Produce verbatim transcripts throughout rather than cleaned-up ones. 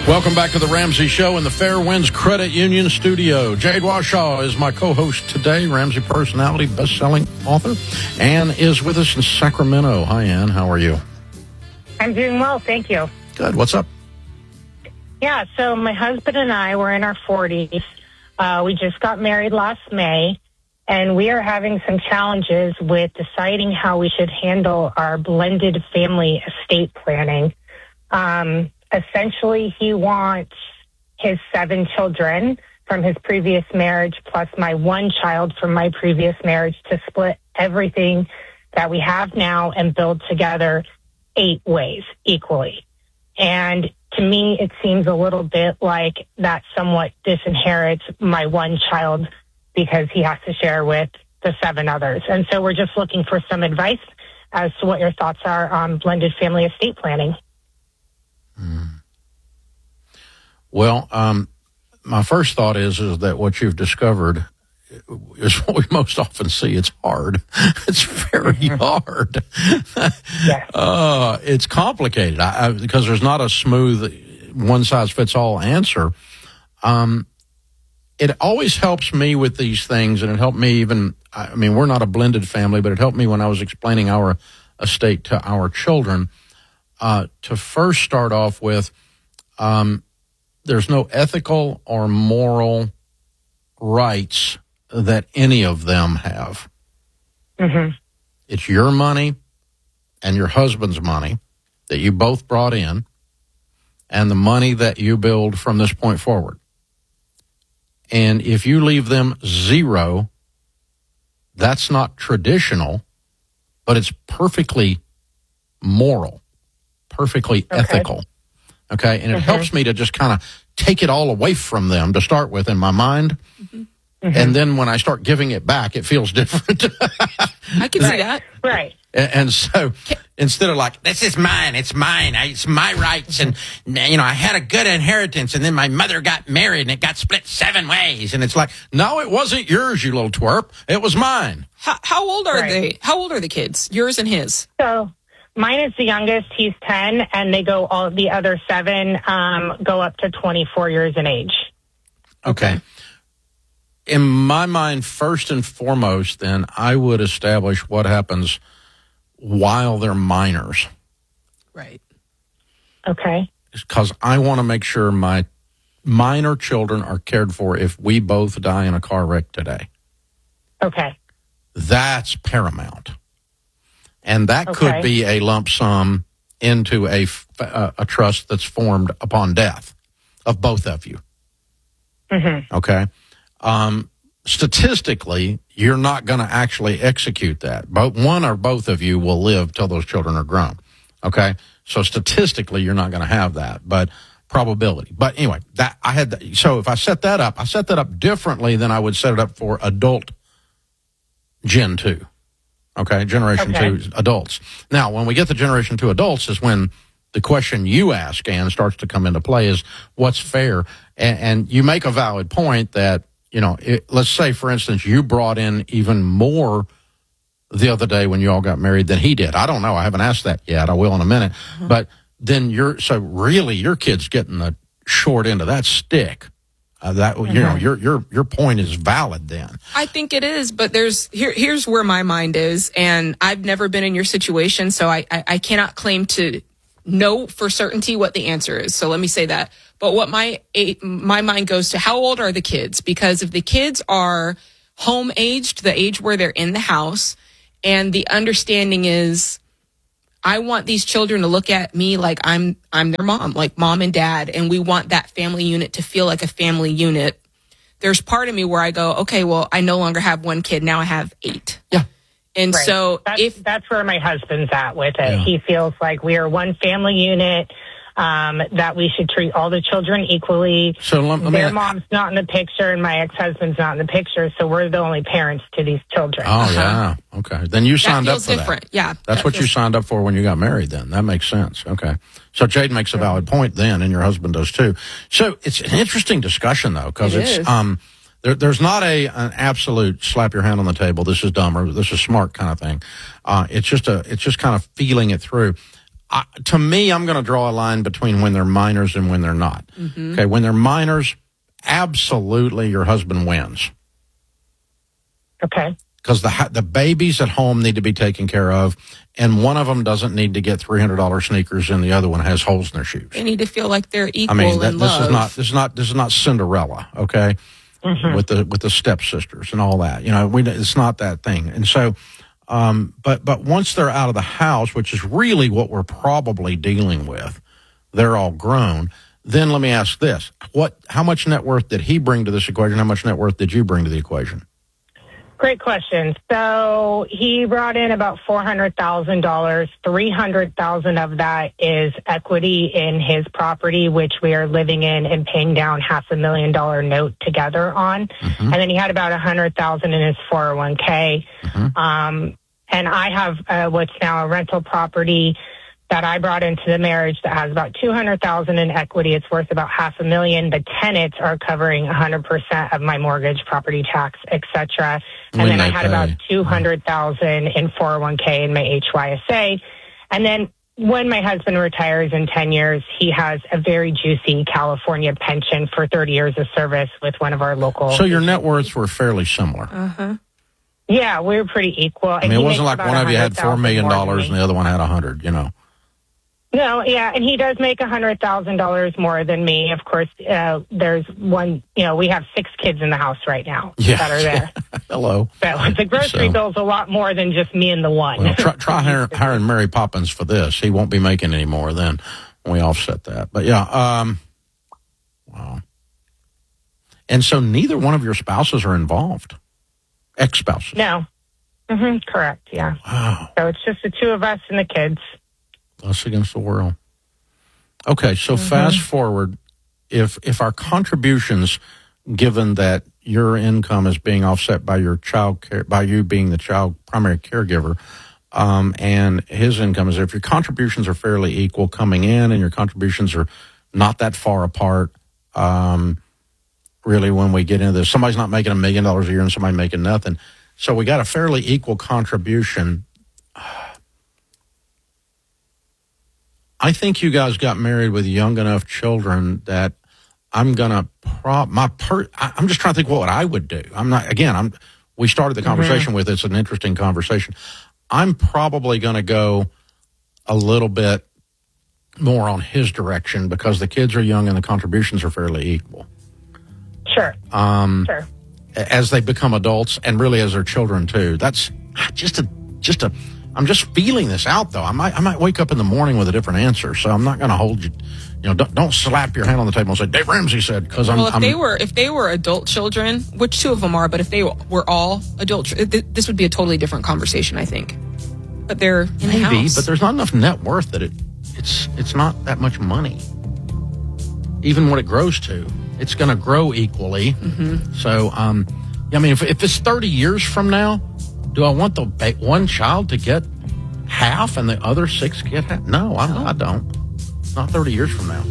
Welcome back to the Ramsey Show in the Fairwinds Credit Union studio. Jade Washaw is my co-host today, Ramsey personality, best-selling author. Ann is with us in Sacramento. Hi, Ann. How are you? I'm doing well, thank you. Good. What's up? Yeah, so my husband and I were in our forties. Uh, we just got married last May, and we are having some challenges with deciding how we should handle our blended family estate planning. Um, essentially, he wants his seven children from his previous marriage plus my one child from my previous marriage to split everything that we have now and build together eight ways equally. And to me, it seems a little bit like that somewhat disinherits my one child because he has to share with the seven others. And so we're just looking for some advice as to what your thoughts are on blended family estate planning. Hmm. Well, um, my first thought is, is that what you've discovered is what we most often see. It's hard. It's very hard. Yes. uh, it's complicated I, I, because there's not a smooth one-size-fits-all answer. Um, it always helps me with these things, and it helped me even, I mean, we're not a blended family, but it helped me when I was explaining our estate to our children, uh, to first start off with, um, there's no ethical or moral rights that any of them have. Mm-hmm. It's your money and your husband's money that you both brought in, and the money that you build from this point forward. And if you leave them zero, that's not traditional, but it's perfectly moral, perfectly okay. ethical. Okay, and it mm-hmm. helps me to just kind of take it all away from them to start with in my mind. Mm-hmm. Mm-hmm. And then when I start giving it back, it feels different. I can right. see that. Right. And, and so instead of like, this is mine, it's mine, I, it's my rights. And, you know, I had a good inheritance and then my mother got married and it got split seven ways. And it's like, no, it wasn't yours, you little twerp. It was mine. How, how old are Right. they? How old are the kids? Yours and his? So mine is the youngest. He's ten, and they go all the other seven um, go up to twenty-four years in age. Okay. In my mind, first and foremost, then, I would establish what happens while they're minors. Right. Okay. Because I want to make sure my minor children are cared for if we both die in a car wreck today. Okay. That's paramount. And that Okay. could be a lump sum into a, a, a trust that's formed upon death of both of you. Mm-hmm. Okay? Um, statistically, you're not going to actually execute that. But one or both of you will live till those children are grown. Okay? So statistically, you're not going to have that, but probability. But anyway, that I had. The, so if I set that up, I set that up differently than I would set it up for adult Gen two. Okay? Generation Okay. two adults. Now, when we get to Generation two adults is when the question you ask, Ann, starts to come into play is what's fair? And, and you make a valid point that, you know, it, let's say, for instance, you brought in even more the other day when you all got married than he did. I don't know. I haven't asked that yet. I will in a minute. Mm-hmm. But then you're, so really your kid's getting the short end of that stick. Uh, that, mm-hmm. you know, your, your, your point is valid then. I think it is, but there's, here, here's where my mind is. And I've never been in your situation, so I, I, I cannot claim to know for certainty what the answer is. So let me say that. But what my my mind goes to, how old are the kids? Because if the kids are home aged, the age where they're in the house, and the understanding is, I want these children to look at me like I'm I'm their mom, like mom and dad, and we want that family unit to feel like a family unit. There's part of me where I go, okay, well, I no longer have one kid, now I have eight. Yeah. And Right. so that's, if that's where my husband's at with it. Yeah. He feels like we are one family unit, um, that we should treat all the children equally. So let, let Their me, mom's not in the picture and my ex-husband's not in the picture, so we're the only parents to these children. Oh, Uh-huh. yeah. Okay. Then you that signed up feels for different. that. Yeah. That's that what you feels- signed up for when you got married then. That makes sense. Okay. So Jade makes a valid point then, and your husband does too. So it's an interesting discussion, though, because It it's, is. um, there, there's not a an absolute slap your hand on the table, this is dumb or this is smart kind of thing. Uh, it's just a, it's just kind of feeling it through. I, to me, I'm going to draw a line between when they're minors and when they're not. Mm-hmm. Okay, when they're minors, absolutely your husband wins. Okay. Because the the babies at home need to be taken care of, and one of them doesn't need to get three hundred dollars sneakers, and the other one has holes in their shoes. They need to feel like they're equal. I mean, that, in this love. is not this is not this is not Cinderella, okay? Mm-hmm. With the with the stepsisters and all that, you know, we it's not that thing. And so, um, but but once they're out of the house, which is really what we're probably dealing with, they're all grown. Then let me ask this: what? How much net worth did he bring to this equation? How much net worth did you bring to the equation? Great question. So he brought in about four hundred thousand dollars. three hundred thousand dollars of that is equity in his property, which we are living in and paying down half a million dollar note together on. Mm-hmm. And then he had about one hundred thousand dollars in his four oh one k. Mm-hmm. Um, and I have uh, what's now a rental property that I brought into the marriage that has about two hundred thousand dollars in equity. It's worth about half a million. The tenants are covering one hundred percent of my mortgage, property tax, et cetera. And When then I they had pay. about two hundred thousand dollars in four oh one k and my H Y S A. And then when my husband retires in ten years, he has a very juicy California pension for thirty years of service with one of our local. So your net worths were fairly similar. Uh-huh. Yeah, we were pretty equal. I mean, it wasn't like one of you had four million dollars and the other one had a hundred, you know. No, yeah, and he does make one hundred thousand dollars more than me. Of course, uh, there's one, you know, we have six kids in the house right now Yeah. that are there. Hello. So the grocery So- bill's a lot more than just me and the one. Well, try, try hiring, hiring Mary Poppins for this. He won't be making any more then. We offset that. But yeah, um, wow. And so neither one of your spouses are involved. Ex-spouses. No. Mm-hmm, correct, yeah. Wow. So it's just the two of us and the kids. Us against the world. Okay, so Mm-hmm. fast forward, if if our contributions, given that your income is being offset by your child care, by you being the child primary caregiver, um, and his income is, if your contributions are fairly equal coming in, and your contributions are not that far apart, um, really, when we get into this, somebody's not making a million dollars a year and somebody making nothing, so we got a fairly equal contribution. I think you guys got married with young enough children that I'm gonna pro my per. I- I'm just trying to think what I would do. I'm not again. I'm. We started the conversation mm-hmm. with it's an interesting conversation. I'm probably gonna go a little bit more on his direction because the kids are young and the contributions are fairly equal. Sure. Um, sure. As they become adults and really as their children too. That's just a just a. I'm just feeling this out, though. I might, I might wake up in the morning with a different answer, so I'm not going to hold you. You know, don't, don't slap your hand on the table and say Dave Ramsey said, because I'm. Well, if I'm, they were, if they were adult children, which two of them are, but if they were all adult, th- this would be a totally different conversation, I think. But they're in the maybe, house. but there's not enough net worth that it, it's, it's not that much money. Even what it grows to, it's going to grow equally. Mm-hmm. So, um, I mean, if, if it's thirty years from now. Do I want the ba- one child to get half and the other six get half? No, I, I don't. Not thirty years from now.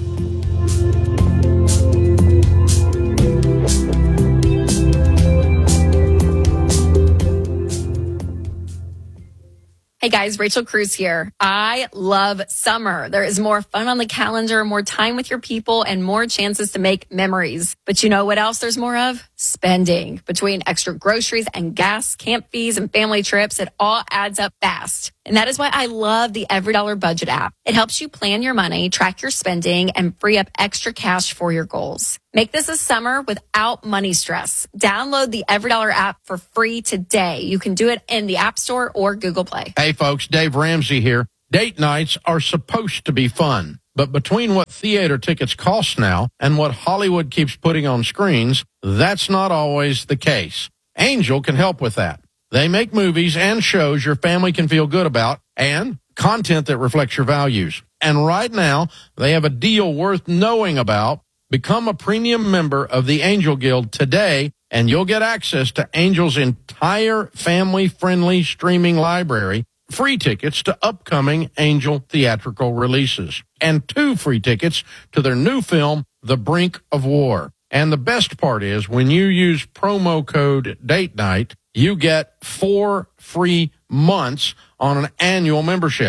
Hey guys, Rachel Cruz here. I love summer. There is more fun on the calendar, more time with your people, and more chances to make memories. But you know what else there's more of? Spending. Between extra groceries and gas, camp fees, and family trips, it all adds up fast. And that is why I love the Every Dollar Budget app. It helps you plan your money, track your spending, and free up extra cash for your goals. Make this a summer without money stress. Download the Every Dollar app for free today. You can do it in the App Store or Google Play. Hey folks, Dave Ramsey here. Date nights are supposed to be fun, but between what theater tickets cost now and what Hollywood keeps putting on screens, that's not always the case. Angel can help with that. They make movies and shows your family can feel good about and content that reflects your values. And right now, they have a deal worth knowing about. Become a premium member of the Angel Guild today, and you'll get access to Angel's entire family-friendly streaming library, free tickets to upcoming Angel theatrical releases, and two free tickets to their new film, The Brink of War. And the best part is, when you use promo code Date Night, you get four free months on an annual membership.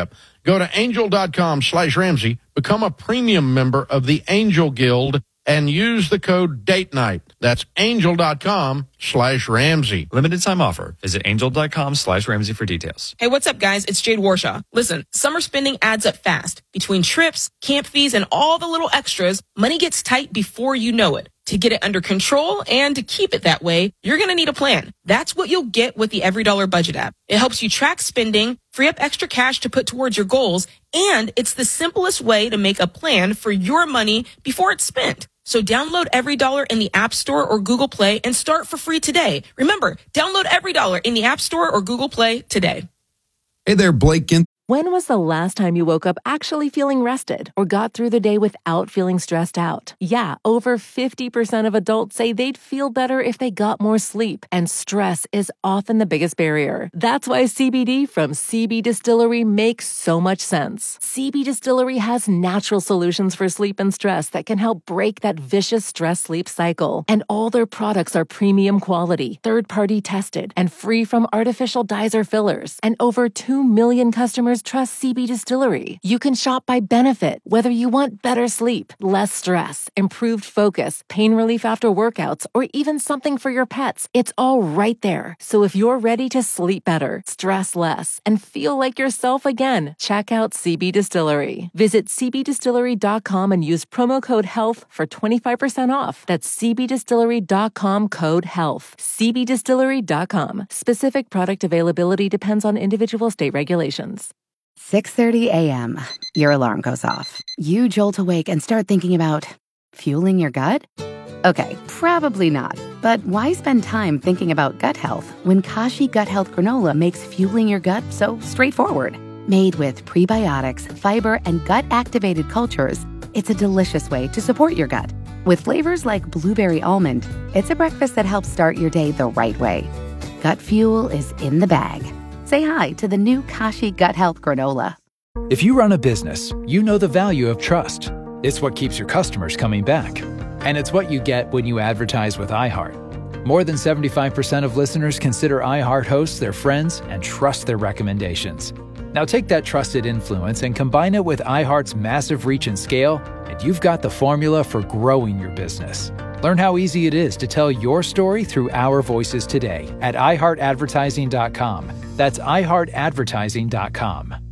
Go to angel.com slash Ramsey, become a premium member of the Angel Guild, and use the code date night. That's angel.com slash Ramsey. Limited time offer. Visit angel.com slash Ramsey for details. Hey, what's up, guys? It's Jade Warshaw. Listen, summer spending adds up fast. Between trips, camp fees, and all the little extras, money gets tight before you know it. To get it under control and to keep it that way, you're going to need a plan. That's what you'll get with the Every Dollar Budget app. It helps you track spending, free up extra cash to put towards your goals, and it's the simplest way to make a plan for your money before it's spent. So download Every Dollar in the App Store or Google Play and start for free today. Remember, download Every Dollar in the App Store or Google Play today. Hey there, Blake Gin- When was the last time you woke up actually feeling rested or got through the day without feeling stressed out? Yeah, over fifty percent of adults say they'd feel better if they got more sleep, and stress is often the biggest barrier. That's why C B D from C B Distillery makes so much sense. C B Distillery has natural solutions for sleep and stress that can help break that vicious stress-sleep cycle. And all their products are premium quality, third-party tested, and free from artificial dyes or fillers. And over two million customers trust C B Distillery. You can shop by benefit, whether you want better sleep, less stress, improved focus, pain relief after workouts, or even something for your pets. It's all right there. So if you're ready to sleep better, stress less, and feel like yourself again, check out C B Distillery. Visit c b distillery dot com and use promo code HEALTH for twenty-five percent off. That's c b distillery dot com code HEALTH. c b distillery dot com. Specific product availability depends on individual state regulations. six thirty a.m. Your alarm goes off. You jolt awake and start thinking about fueling your gut? Okay, probably not. But why spend time thinking about gut health when Kashi Gut Health Granola makes fueling your gut so straightforward? Made with prebiotics, fiber, and gut-activated cultures, it's a delicious way to support your gut. With flavors like blueberry almond, it's a breakfast that helps start your day the right way. Gut fuel is in the bag. Say hi to the new Kashi Gut Health Granola. If you run a business, you know the value of trust. It's what keeps your customers coming back. And it's what you get when you advertise with iHeart. More than seventy-five percent of listeners consider iHeart hosts their friends and trust their recommendations. Now take that trusted influence and combine it with iHeart's massive reach and scale, and you've got the formula for growing your business. Learn how easy it is to tell your story through our voices today at i heart advertising dot com. That's i heart advertising dot com.